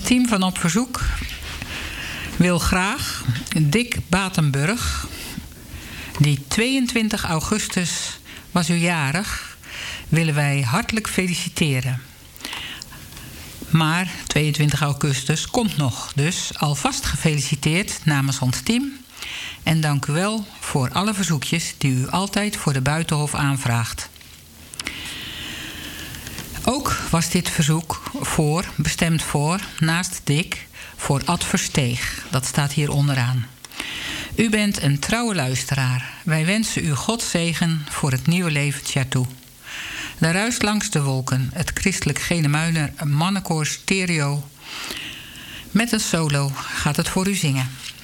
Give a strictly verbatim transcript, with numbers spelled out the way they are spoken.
team van Op Verzoek wil graag Dick Batenburg, die tweeëntwintig augustus was u jarig, willen wij hartelijk feliciteren. Maar tweeëntwintig augustus komt nog, dus alvast gefeliciteerd namens ons team. En dank u wel voor alle verzoekjes die u altijd voor de Buitenhof aanvraagt. Ook was dit verzoek voor, bestemd voor, naast Dick, voor Ad Versteeg. Dat staat hier onderaan. U bent een trouwe luisteraar. Wij wensen u Gods zegen voor het nieuwe levensjaar toe. De ruis langs de wolken, het christelijk Genemuiner mannenkoor stereo. Met een solo gaat het voor u zingen.